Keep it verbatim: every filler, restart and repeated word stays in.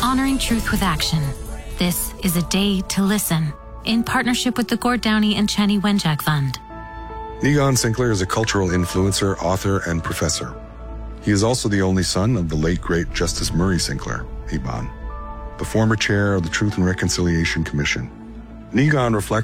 honoring truth with action. This is a day to listen, in partnership with the Gord Downey and Chenny Wenjack Fund. Egon Sinclair is a cultural influencer, author, and professor. He is also the only son of the late, great Justice Murray Sinclair, Eban, the former chair of the Truth and Reconciliation Commission. Egon reflects